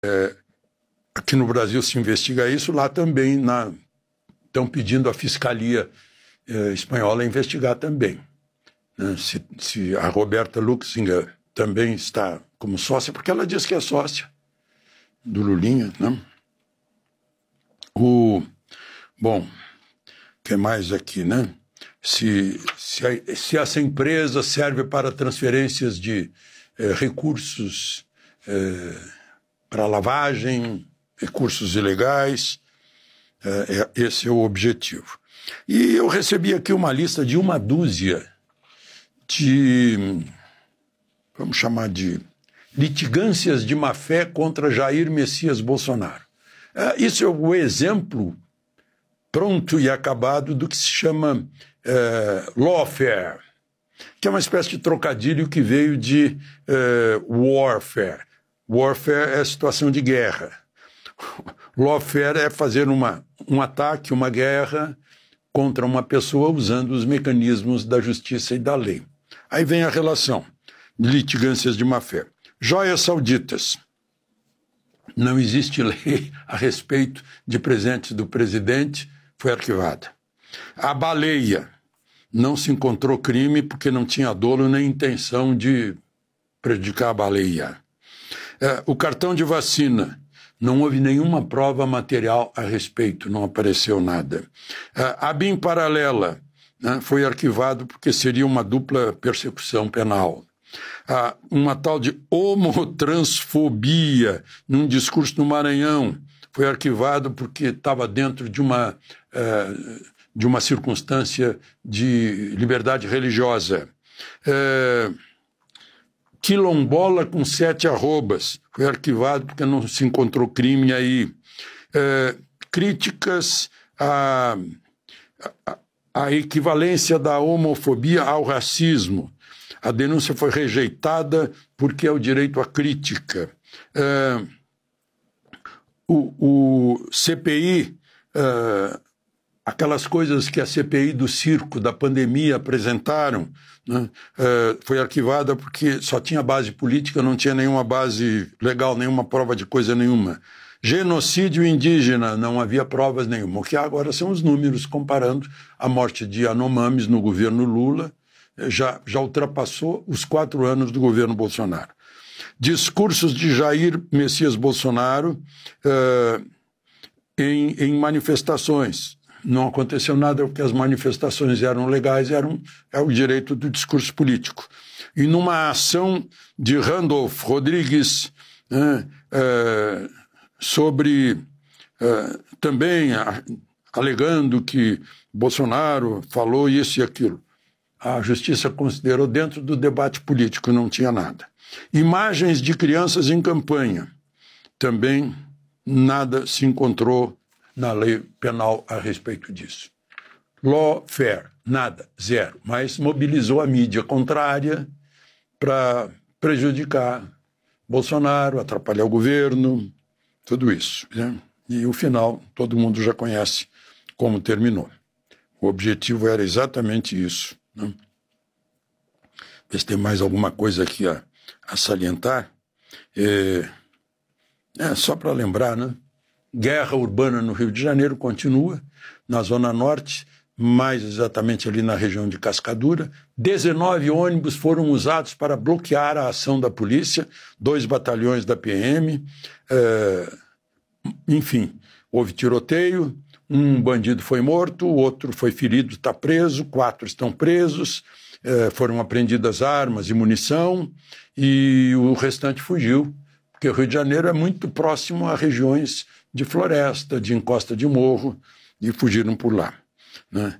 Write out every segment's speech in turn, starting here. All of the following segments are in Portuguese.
Aqui no Brasil se investiga isso, lá também estão pedindo à Fiscalia Espanhola a investigar também. Né? Se a Roberta Luxinger também está como sócia, porque ela diz que é sócia do Lulinha. Né? Bom, o que mais aqui, né? Se essa empresa serve para transferências de recursos para lavagem, recursos ilegais, esse é o objetivo. E eu recebi aqui uma lista de uma dúzia de, vamos chamar de litigâncias de má-fé contra Jair Messias Bolsonaro. Isso é o exemplo pronto e acabado do que se chama lawfare, que é uma espécie de trocadilho que veio de warfare. Warfare é situação de guerra. Lawfare é fazer um ataque, uma guerra contra uma pessoa usando os mecanismos da justiça e da lei. Aí vem a relação de litigâncias de má-fé. Joias sauditas. Não existe lei a respeito de presentes do presidente, foi arquivada. A baleia. Não se encontrou crime porque não tinha dolo nem intenção de prejudicar a baleia. O cartão de vacina. Não houve nenhuma prova material a respeito, não apareceu nada. A BIM paralela, né, foi arquivado porque seria uma dupla persecução penal. Uma tal de homotransfobia num discurso no Maranhão foi arquivado porque estava dentro de uma circunstância de liberdade religiosa. Quilombola com 7 arrobas foi arquivado porque não se encontrou crime aí. Críticas à equivalência da homofobia ao racismo. A denúncia foi rejeitada porque é o direito à crítica. O CPI, aquelas coisas que a CPI do circo, da pandemia, apresentaram, né, foi arquivada porque só tinha base política, não tinha nenhuma base legal, nenhuma prova de coisa nenhuma. Genocídio indígena, não havia provas nenhuma. O que há agora são os números comparando a morte de Yanomamis no governo Lula, já ultrapassou os 4 anos do governo Bolsonaro. Discursos de Jair Messias Bolsonaro em manifestações. Não aconteceu nada porque as manifestações eram legais, é o direito do discurso político. E numa ação de Randolph Rodrigues, sobre também alegando que Bolsonaro falou isso e aquilo. A justiça considerou dentro do debate político, não tinha nada. Imagens de crianças em campanha. Também nada se encontrou na lei penal a respeito disso. Lawfare, nada, zero. Mas mobilizou a mídia contrária para prejudicar Bolsonaro, atrapalhar o governo, tudo isso. Né? E o final, todo mundo já conhece como terminou. O objetivo era exatamente isso. Né? Ver se tem mais alguma coisa aqui a salientar. Só para lembrar, né? Guerra urbana no Rio de Janeiro continua, na Zona Norte, mais exatamente ali na região de Cascadura. 19 ônibus foram usados para bloquear a ação da polícia, 2 batalhões da PM. Enfim, houve tiroteio, um bandido foi morto, o outro foi ferido, está preso, 4 estão presos, foram apreendidas armas e munição, e o restante fugiu, porque o Rio de Janeiro é muito próximo a regiões de floresta, de encosta de morro, e fugiram por lá. Né?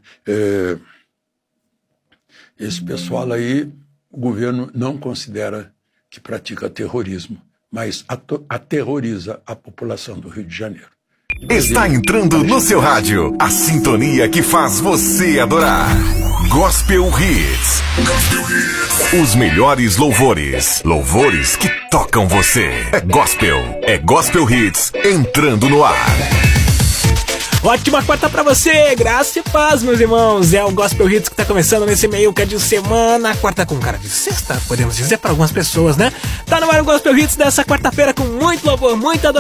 Esse pessoal aí, o governo não considera que pratica terrorismo, mas aterroriza a população do Rio de Janeiro. Está entrando no seu rádio, a sintonia que faz você adorar. Gospel Hits. Os melhores louvores. Louvores que tocam você. É Gospel Hits entrando no ar. Ótima quarta pra você, graça e paz, meus irmãos. É o Gospel Hits que tá começando nesse meio que é de semana. Quarta com cara de sexta, podemos dizer para algumas pessoas, né? Tá no ar o Gospel Hits dessa quarta-feira com muito louvor, muita adoração.